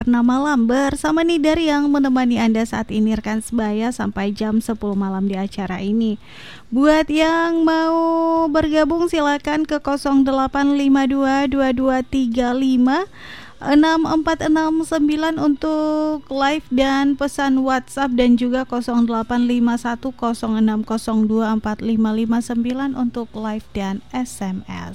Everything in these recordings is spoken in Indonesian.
Karena malam bersama Nidar yang menemani Anda saat ini rekan sebaya sampai jam 10 malam di acara ini. Buat yang mau bergabung silakan ke 085222356469 untuk live dan pesan WhatsApp, dan juga 085106024559 untuk live dan SMS.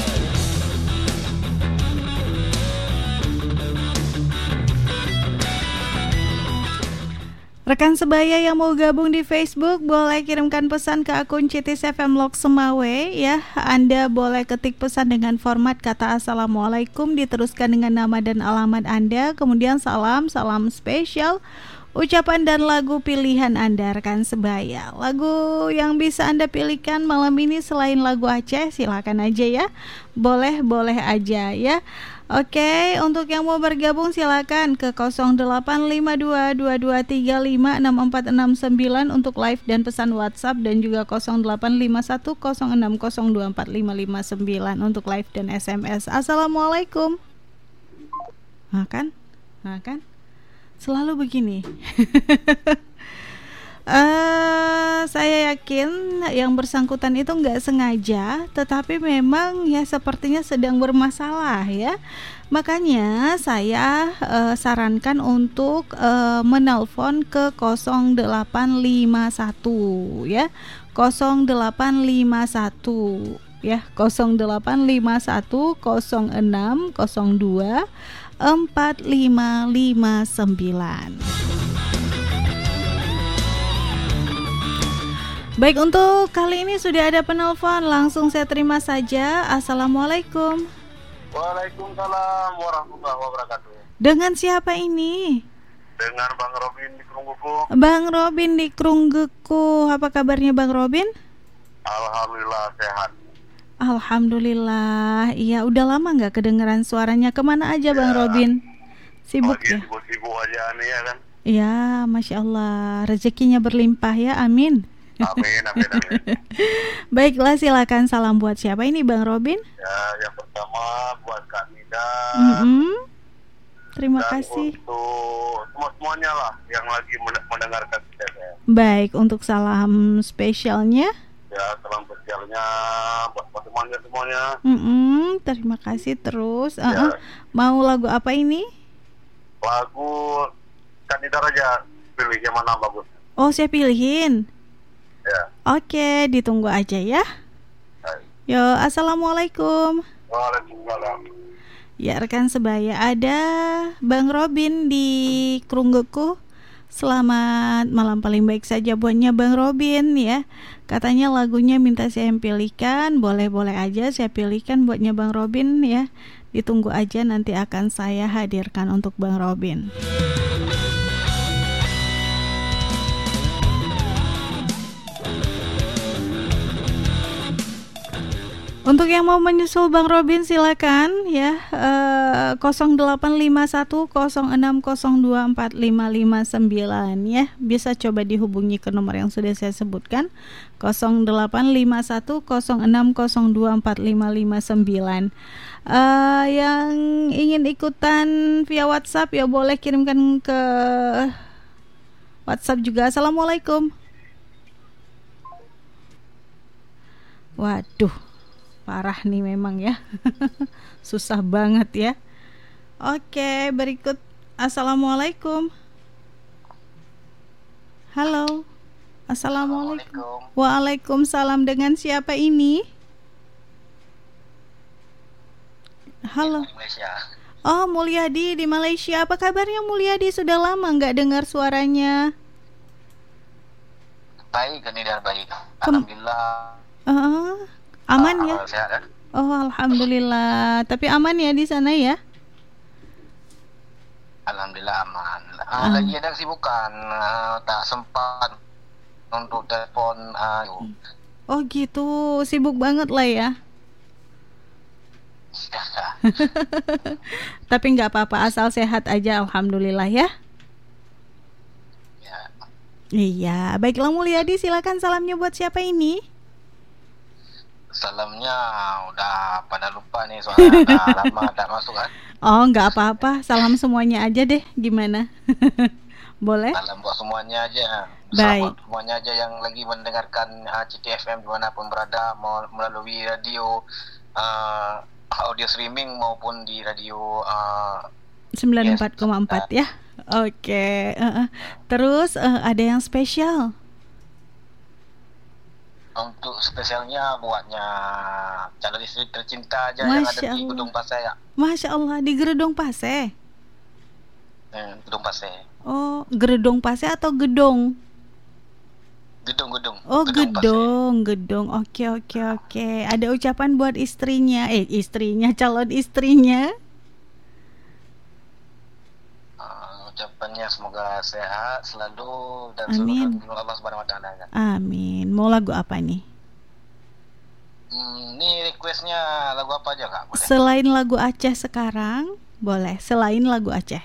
Rekan sebaya yang mau gabung di Facebook boleh kirimkan pesan ke akun CTS FM Lok Semawe ya. Anda boleh ketik pesan dengan format kata Assalamualaikum, diteruskan dengan nama dan alamat Anda, kemudian salam spesial, ucapan dan lagu pilihan Anda rekan sebaya. Lagu yang bisa Anda pilihkan malam ini selain lagu Aceh silakan aja ya. Boleh aja ya. Oke, untuk yang mau bergabung silakan ke 085222356469 untuk live dan pesan WhatsApp, dan juga 085106024559 untuk live dan SMS. Assalamualaikum. Makan? Selalu begini. Saya yakin yang bersangkutan itu nggak sengaja, tetapi memang ya sepertinya sedang bermasalah ya. Makanya saya sarankan untuk menelpon ke 0851 ya, 0851 ya, 0851 0602 4559. Baik, untuk kali ini sudah ada penelpon, langsung saya terima saja. Assalamualaikum. Waalaikumsalam warahmatullahi wabarakatuh. Dengan siapa ini? Dengan Bang Robin di Krungguku. Bang Robin di Krungguku. Apa kabarnya Bang Robin? Alhamdulillah sehat. Alhamdulillah. Iya, udah lama gak kedengeran suaranya. Kemana aja Bang Robin? Sibuk ya? Sibuk aja nih ya kan. Iya, Masya Allah. Rezekinya berlimpah ya, amin. Amin. Baiklah, silakan. Salam buat siapa ini Bang Robin? Ya, yang pertama buat Kak Nida. Terima dan kasih. untuk semuanya lah yang lagi mendengarkan kita. Baik, untuk salam spesialnya. Ya, salam spesialnya buat semuanya. Terima kasih terus. Ya. Mau lagu apa ini? Lagu Kak Nida aja, pilih yang mana bagus. Oh, saya pilihin. Ya. Oke, ditunggu aja ya. Hai. Yo, assalamualaikum. Waalaikumsalam. Ya rekan sebaya, ada Bang Robin di Krungguku. Selamat malam, paling baik saja buatnya Bang Robin ya. Katanya lagunya minta saya pilihkan, boleh aja saya pilihkan buatnya Bang Robin ya. Ditunggu aja, nanti akan saya hadirkan untuk Bang Robin. Untuk yang mau menyusul Bang Robin silakan ya, 085106024559 ya. Bisa coba dihubungi ke nomor yang sudah saya sebutkan, 085106024559. Yang ingin ikutan via WhatsApp ya boleh kirimkan ke WhatsApp juga. Assalamualaikum. Waduh, parah nih memang ya. Susah banget ya. Oke, berikut. Assalamualaikum. Halo. Assalamualaikum. Waalaikumsalam. Dengan siapa ini? Halo. Oh, Mulyadi di Malaysia. Apa kabarnya Mulyadi? Sudah lama nggak dengar suaranya. Baik, Nidar, baik. Alhamdulillah. Aman ya? Sehat kan? Oh, alhamdulillah. Tapi aman ya di sana ya? Alhamdulillah aman. Lagi ada kesibukan, tak sempat untuk telepon. Oh gitu, sibuk banget lah ya. Tapi nggak apa-apa, asal sehat aja, alhamdulillah ya. Ya. Iya, baiklah Mulyadi, silakan salamnya buat siapa ini? Salamnya udah pada lupa nih soalnya udah lama tak masuk kan. Oh, nggak apa-apa. Salam semuanya aja deh. Gimana? Boleh? Salam buat semuanya aja. Baik. Salam semuanya aja yang lagi mendengarkan CTFM dimanapun berada, melalui radio, audio streaming maupun di radio 94,4 ya. Oke. Terus ada yang spesial? Untuk spesialnya buatnya calon istri tercinta aja Masya yang ada di Allah. Gedung Pasai ya. Masya Allah, di Gedung Pase. Gedung Pasai. Oh, Gedung Pase atau gedung? Gedung. Oh, Gedung Pasai. gedung. Oke. Ada ucapan buat istrinya, calon istrinya. Ucapannya semoga sehat selalu dan Amin. selalu Allah Subhanahu wa taala. Amin. Mau lagu apa nih? Ini requestnya lagu apa aja Kak? Boleh? Selain lagu Aceh sekarang, boleh. Selain lagu Aceh.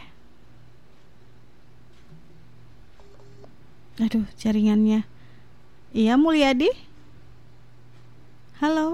Aduh, jaringannya. Iya, Mulyadi? Halo?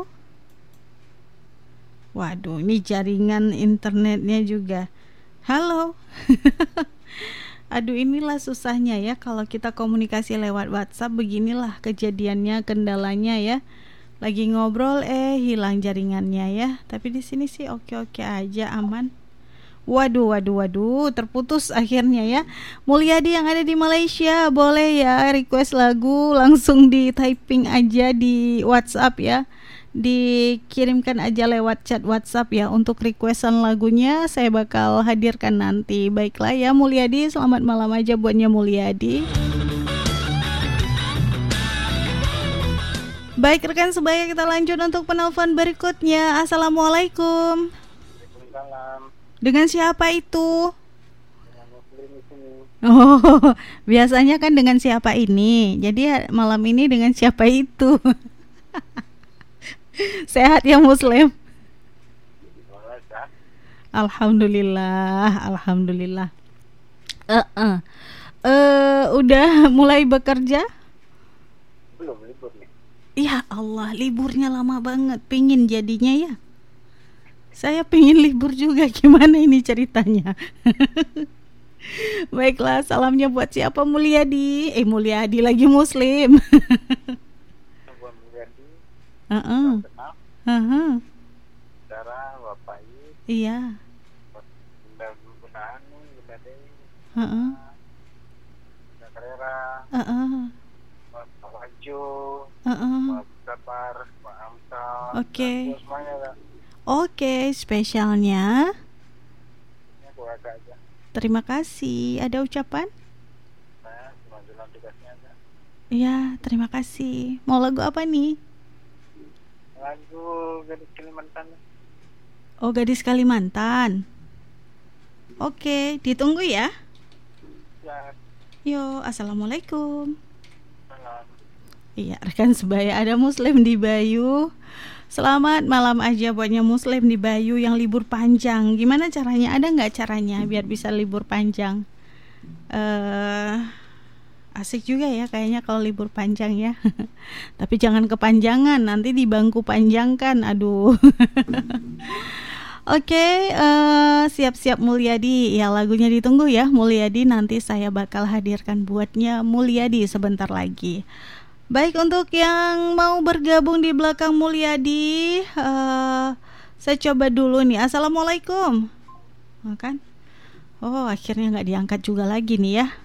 Waduh, ini jaringan internetnya juga. Halo? Aduh, inilah susahnya ya kalau kita komunikasi lewat WhatsApp. Beginilah kejadiannya, kendalanya ya. Lagi ngobrol hilang jaringannya ya. Tapi di sini sih oke aja, aman. Waduh, terputus akhirnya ya. Mulyadi yang ada di Malaysia, boleh ya request lagu langsung di typing aja di WhatsApp ya. Dikirimkan aja lewat chat WhatsApp ya. Untuk requestan lagunya saya bakal hadirkan nanti. Baiklah ya Mulyadi, selamat malam aja buatnya Mulyadi. Baik rekan sebaya, kita lanjut untuk penelpon berikutnya. Assalamualaikum. Waalaikumsalam. Dengan siapa itu? Dengan Muslim di sini. Oh, biasanya kan dengan siapa ini. Jadi malam ini dengan siapa itu? Sehat ya Muslim? Alhamdulillah. Udah mulai bekerja? Belum libur nih. Ya Allah, liburnya lama banget. Pingin jadinya ya. Saya pingin libur juga. Gimana ini ceritanya? Baiklah, salamnya buat siapa Mulyadi? Mulyadi lagi Muslim. Buat Mulyadi. Kenal. Saudara, Bapak I. Iya. Bunda Anu, Bunda Dewi. Heeh. Bunda Karera. Pak Wajo. Pak Sapar. Pak Amsal. Oke. Semuanya Kak. Oke, spesialnya. Ini aku agak aja. Terima kasih. Ada ucapan? Saya cuma jalan tugasnya aja. Iya, terima kasih. Mau lagu apa nih? Lagu Gadis Kalimantan. Oh, Gadis Kalimantan. Oke, ditunggu ya. Ya. Yo, assalamualaikum. Salam. Iya, rekan sebaya, ada Muslim di Bayu. Selamat malam aja buatnya Muslim di Bayu yang libur panjang. Gimana caranya? Ada nggak caranya biar bisa libur panjang? Asik juga ya kayaknya kalau libur panjang ya. Tapi jangan kepanjangan, nanti di bangku panjangkan. Aduh. Oke, siap-siap Mulyadi. Ya, lagunya ditunggu ya Mulyadi. Nanti saya bakal hadirkan buatnya Mulyadi sebentar lagi. Baik, untuk yang mau bergabung di belakang Mulyadi, saya coba dulu nih. Assalamualaikum. Kan? Oh, akhirnya nggak diangkat juga lagi nih ya.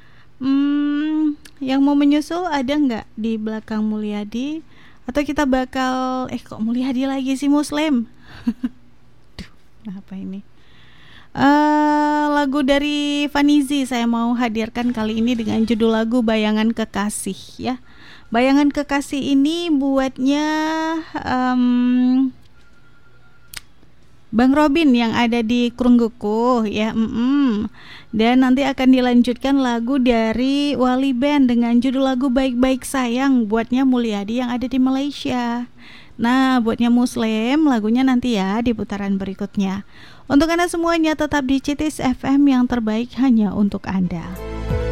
Yang mau menyusul ada nggak di belakang Mulyadi? Atau kita bakal kok Mulyadi lagi sih Muslim? Duh, kenapa ini? Lagu dari Fanizi saya mau hadirkan kali ini dengan judul lagu Bayangan Kekasih ya. Bayangan Kekasih ini buatnya Bang Robin yang ada di Krungguku ya. Dan nanti akan dilanjutkan lagu dari Wali Band dengan judul lagu Baik-Baik Sayang buatnya Mulyadi yang ada di Malaysia. Nah, buatnya Muslim lagunya nanti ya di putaran berikutnya. Untuk Anda semuanya tetap di CTS FM yang terbaik hanya untuk Anda.